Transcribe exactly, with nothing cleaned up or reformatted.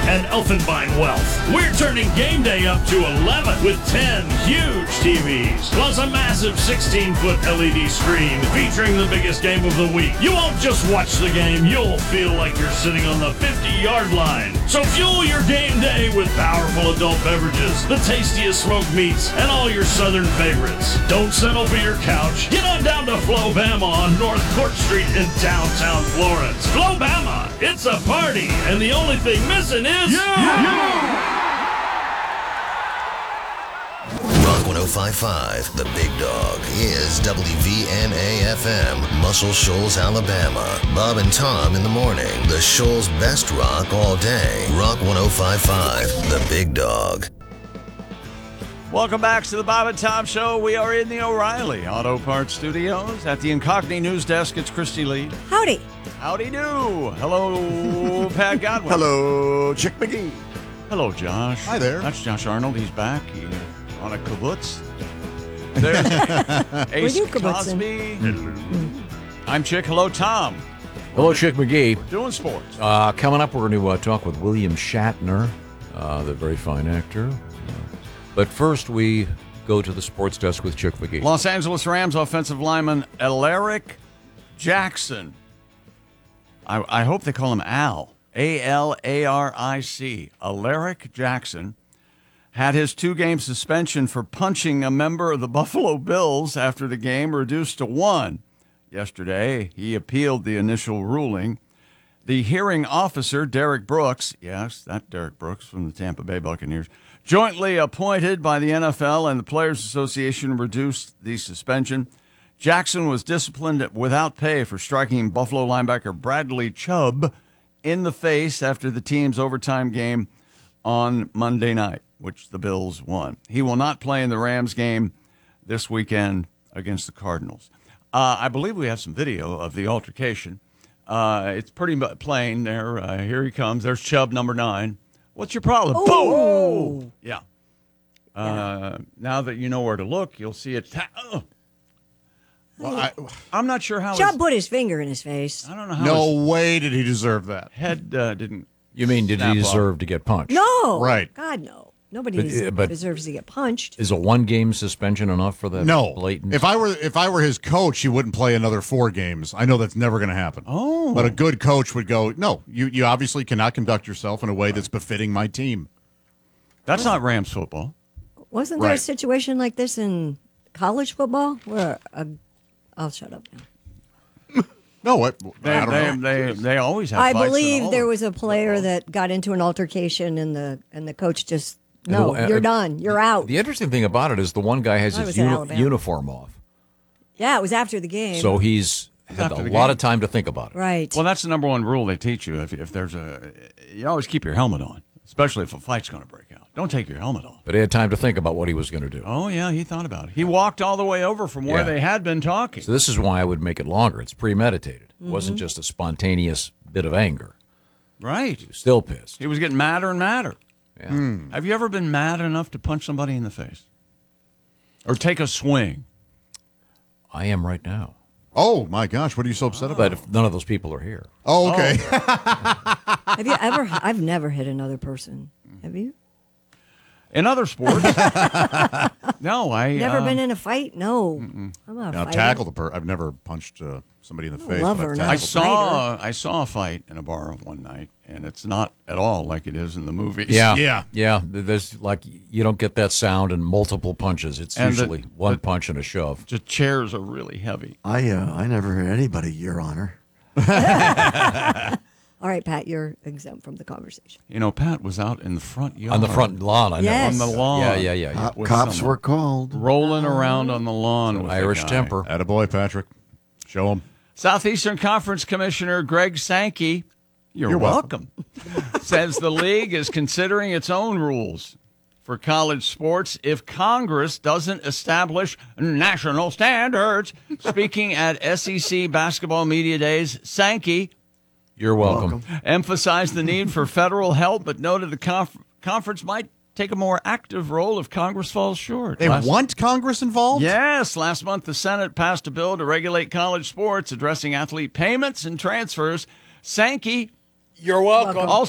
and Elfenbein Wealth. We're turning game day up to eleven with ten huge T Vs, plus a massive sixteen-foot L E D screen featuring the biggest game of the week. You won't just watch the game, you'll feel like you're sitting on the fifty-yard line. So fuel your game day with powerful adult beverages, the tastiest smoked meats, and all your southern favorites. Don't settle for your couch. Get on down to Flobama on North Court Street in downtown Florence. Flobama, it's a party, and the only thing missing is... Yeah! yeah! Rock one oh five point five, The Big Dog, is W V N A F M, Muscle Shoals, Alabama. Bob and Tom in the morning. The Shoals' best rock all day. Rock one oh five point five, The Big Dog. Welcome back to the Bob and Tom Show. We are in the O'Reilly Auto Parts Studios. At the Incognito News Desk, it's Christy Lee. Howdy. Howdy do. Hello, Pat Godwin. Hello, Chick McGee. Hello, Josh. Hi there. That's Josh Arnold. He's back. He, on a kibbutz. There's Ace you Cosby. I'm Chick. Hello, Tom. Hello, Chick McGee. We're doing sports. Uh, coming up, we're going to uh, talk with William Shatner, uh, the very fine actor. Uh, but first, we go to the sports desk with Chick McGee. Los Angeles Rams offensive lineman Alaric Jackson. I, I hope they call him Al. A L A R I C. Alaric Jackson had his two-game suspension for punching a member of the Buffalo Bills after the game reduced to one. Yesterday, he appealed the initial ruling. The hearing officer, Derek Brooks, yes, that Derek Brooks from the Tampa Bay Buccaneers, jointly appointed by the N F L and the Players Association, reduced the suspension. Jackson was disciplined without pay for striking Buffalo linebacker Bradley Chubb in the face after the team's overtime game on Monday night, which the Bills won. He will not play in the Rams game this weekend against the Cardinals. Uh, I believe we have some video of the altercation. Uh, it's pretty plain there. Uh, here he comes. There's Chubb, number nine. What's your problem? Oh. Boom! Yeah. Uh, now that you know where to look, you'll see it. Ta- oh. Well, I, I'm not sure how. Chubb his, put his finger in his face. I don't know how. No his way did he deserve that. head uh, didn't. You mean, did snap he deserve off. to get punched? No. Right. God, no. Nobody But, des- uh, but- deserves to get punched. Is a one-game suspension enough for that No. blatant? If I were if I were his coach, he wouldn't play another four games. I know that's never going to happen. Oh. But a good coach would go, no, you, you obviously cannot conduct yourself in a way that's befitting my team. That's not Rams football. Wasn't there a Right. situation like this in college football where a, I'll shut up now. No, what? They, I don't they, know. they, they always have I fights in believe all there of was a player that got into an altercation and the and the coach just And no, the- uh, you're done. You're out. The interesting thing about it is the one guy has I his was in uni- Alabama. uniform off, Yeah, it was after the game. so he's had After a the lot game. of time to think about it. right. Well, that's the number one rule they teach you. If, if there's a, you always keep your helmet on, especially if a fight's going to break out. Don't take your helmet off. But he had time to think about what he was going to do. Oh yeah, he thought about it. He walked all the way over from where Yeah. they had been talking. So this is why I would make it longer. It's premeditated. Mm-hmm. It wasn't just a spontaneous bit of anger. Right. Still pissed. He was getting madder and madder. Yeah. Have you ever been mad enough to punch somebody in the face, or take a swing? I am right now. Oh, my gosh. What are you so upset about? But if none of those people are here. Oh, okay. Have you ever? I've never hit another person. Have you? In other sports, no, I Never uh, been in a fight? No. I'm not a Now, fighter. tackle the per. I've never punched uh, somebody in the face. love but her I've now. I tackled saw I saw a fight in a bar one night, and it's not at all like it is in the movies. Yeah. Yeah. Yeah. There's like, you don't get that sound in multiple punches. It's And the- usually one the- punch and a shove. The chairs are really heavy. I uh, I never hurt anybody, Your Honor. All right, Pat, you're exempt from the conversation. You know, Pat was out in the front yard. On the front lawn, I Yes. know. On the lawn. Yeah, yeah, yeah. yeah. Cop- with cops someone. were called. rolling around on the lawn with a Irish guy. temper. Attaboy, Patrick. Show him. Southeastern Conference Commissioner Greg Sankey, you're, You're welcome, says the league is considering its own rules for college sports if Congress doesn't establish national standards. Speaking at S E C Basketball Media Days, Sankey You're welcome. emphasized the need for federal help, but noted the conf- conference might take a more active role if Congress falls short. They Last- want Congress involved? Yes, last month the Senate passed a bill to regulate college sports, addressing athlete payments and transfers. Sankey You're welcome. also